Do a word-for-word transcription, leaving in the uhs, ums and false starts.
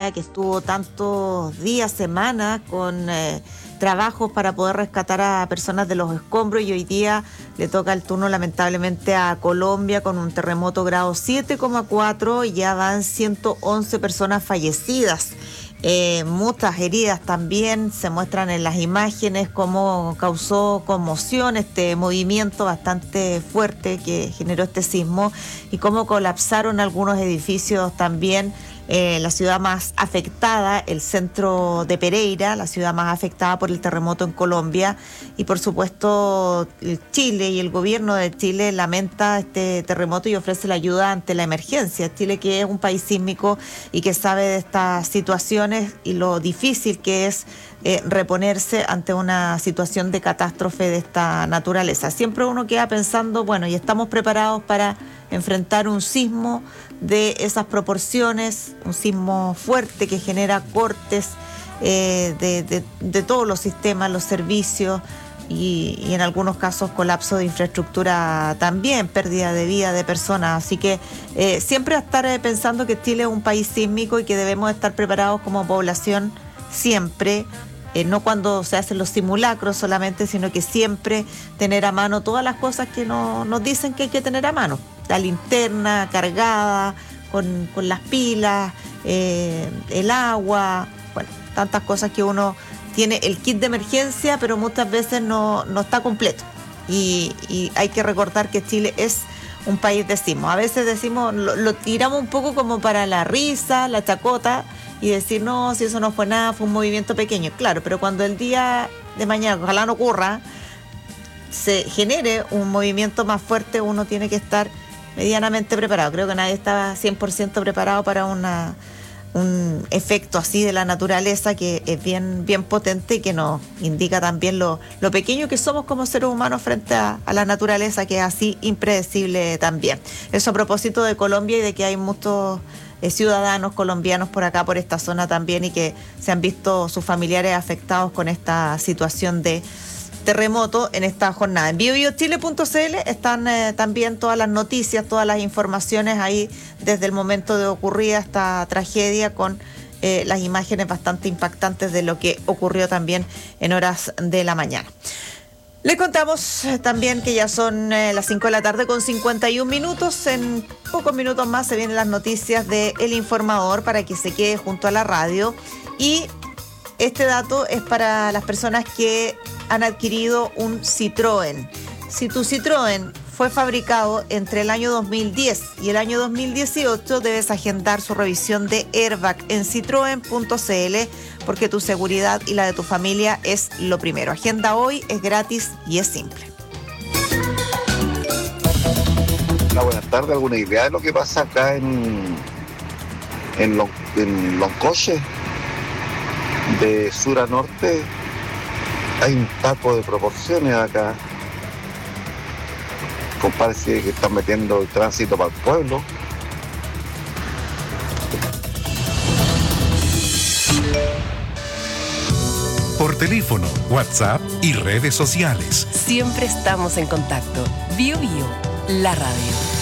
Araucanía, que estuvo tantos días, semanas con eh, trabajos para poder rescatar a personas de los escombros, y hoy día le toca el turno lamentablemente a Colombia con un terremoto grado siete coma cuatro y ya van ciento once personas fallecidas. Eh, muchas heridas también se muestran en las imágenes, cómo causó conmoción este movimiento bastante fuerte que generó este sismo y cómo colapsaron algunos edificios también. Eh, la ciudad más afectada, el centro de Pereira, la ciudad más afectada por el terremoto en Colombia, y por supuesto Chile y el gobierno de Chile lamenta este terremoto y ofrece la ayuda ante la emergencia. Chile, que es un país sísmico y que sabe de estas situaciones y lo difícil que es eh, reponerse ante una situación de catástrofe de esta naturaleza. Siempre uno queda pensando, bueno, y estamos preparados para enfrentar un sismo de esas proporciones, un sismo fuerte que genera cortes eh, de, de, de todos los sistemas, los servicios y, y en algunos casos colapso de infraestructura también, pérdida de vida de personas. Así que eh, siempre estar eh, pensando que Chile es un país sísmico y que debemos estar preparados como población siempre. Eh, no cuando se hacen los simulacros solamente, sino que siempre tener a mano todas las cosas que no, nos dicen que hay que tener a mano. La linterna cargada, con, con las pilas, eh, el agua, bueno, tantas cosas que uno tiene, el kit de emergencia, pero muchas veces no, no está completo. Y, y hay que recordar que Chile es un país de sismos. A veces decimos, lo, lo tiramos un poco como para la risa, la chacota, y decir, no, si eso no fue nada, fue un movimiento pequeño. Claro, pero cuando el día de mañana, ojalá no ocurra, se genere un movimiento más fuerte, uno tiene que estar medianamente preparado. Creo que nadie está cien por ciento preparado para una, un efecto así de la naturaleza, que es bien, bien potente y que nos indica también lo, lo pequeño que somos como seres humanos frente a, a la naturaleza, que es así impredecible también. Eso a propósito de Colombia y de que hay muchos Eh, ciudadanos colombianos por acá, por esta zona también, y que se han visto sus familiares afectados con esta situación de terremoto en esta jornada. En bio bio chile punto c l están eh, también todas las noticias, todas las informaciones ahí desde el momento de ocurrida esta tragedia, con eh, las imágenes bastante impactantes de lo que ocurrió también en horas de la mañana. Les contamos también que ya son eh, las cinco de la tarde con cincuenta y un minutos. En pocos minutos más se vienen las noticias de El Informador para que se quede junto a la radio. Y este dato es para las personas que han adquirido un Citroën. Si tu Citroën fue fabricado entre el año dos mil diez y el año dos mil dieciocho, debes agendar su revisión de airbag en citroen punto c l, porque tu seguridad y la de tu familia es lo primero. Agenda hoy, es gratis y es simple. Hola, buenas tardes. ¿Alguna idea de lo que pasa acá en, en, Lon, en Loncoche? De sur a norte hay un taco de proporciones acá. Parece que están metiendo el tránsito para el pueblo. Por teléfono, WhatsApp y redes sociales. Siempre estamos en contacto. Bio Bio, la radio.